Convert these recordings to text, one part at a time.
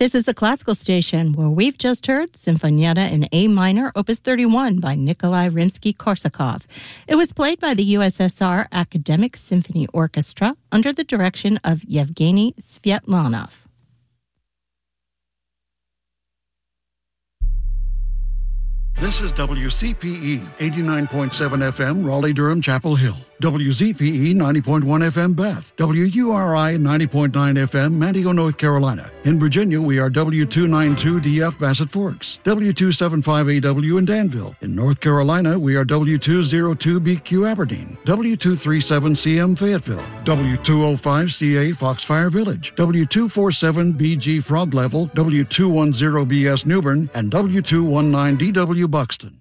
This is the classical station where we've just heard Sinfonietta in A minor, Opus 31 by Nikolai Rimsky-Korsakov. It was played by the USSR Academic Symphony Orchestra under the direction of Yevgeny Svetlanov. This is WCPE 89.7 FM, Raleigh-Durham, Chapel Hill. WZPE 90.1 FM, Bath. WURI 90.9 FM, Manteo, North Carolina. In Virginia, we are W292DF, Bassett Forks. W275AW in Danville. In North Carolina, we are W202BQ, Aberdeen. W237CM, Fayetteville. W205CA, Foxfire Village. W247BG, Frog Level. W210BS, Newbern. And W219DW, Buxton.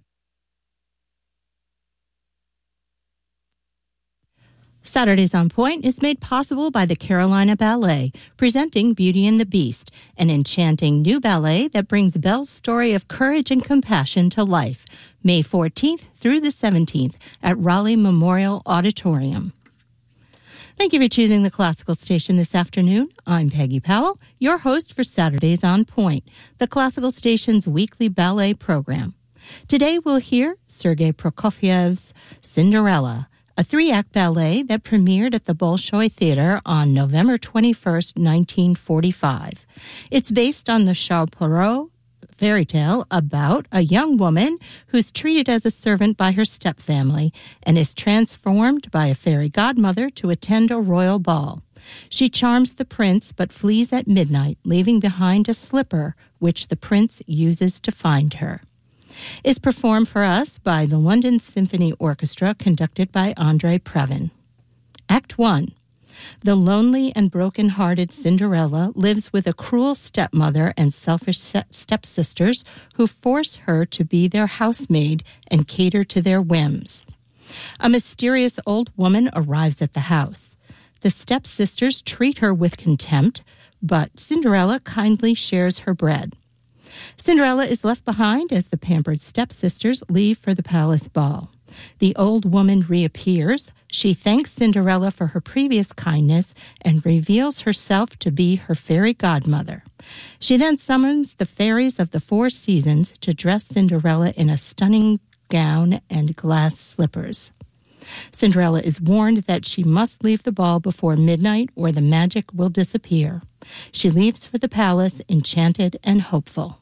Saturdays on Point is made possible by the Carolina Ballet, presenting Beauty and the Beast, an enchanting new ballet that brings Belle's story of courage and compassion to life, May 14th through the 17th at Raleigh Memorial Auditorium. Thank you for choosing the classical station this afternoon. I'm Peggy Powell, your host for Saturdays on Point, the classical station's weekly ballet program. Today we'll hear Sergei Prokofiev's Cinderella, a 3-act ballet that premiered at the Bolshoi Theater on November 21st, 1945. It's based on the Charles Perrault fairy tale about a young woman who's treated as a servant by her stepfamily and is transformed by a fairy godmother to attend a royal ball. She charms the prince but flees at midnight, leaving behind a slipper which the prince uses to find her. It's performed for us by the London Symphony Orchestra, conducted by Andre Previn. Act 1. The lonely and broken-hearted Cinderella lives with a cruel stepmother and selfish stepsisters who force her to be their housemaid and cater to their whims. A mysterious old woman arrives at the house. The stepsisters treat her with contempt, but Cinderella kindly shares her bread. Cinderella is left behind as the pampered stepsisters leave for the palace ball. The old woman reappears. She thanks Cinderella for her previous kindness and reveals herself to be her fairy godmother. She then summons the fairies of the 4 seasons to dress Cinderella in a stunning gown and glass slippers. Cinderella is warned that she must leave the ball before midnight or the magic will disappear. She leaves for the palace enchanted and hopeful.